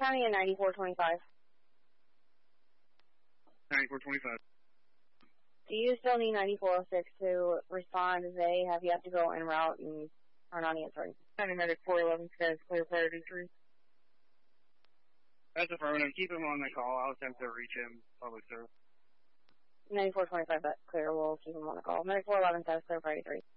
County and 9425. 9425. Do you still need 9406 to respond? They have yet to go en route and are not answering. County Medic 411 says clear priority 3. That's affirmative. Keep him on the call. I'll attempt to reach him. Public service. 9425, that's clear. We'll keep him on the call. Medic 411 says clear priority 3.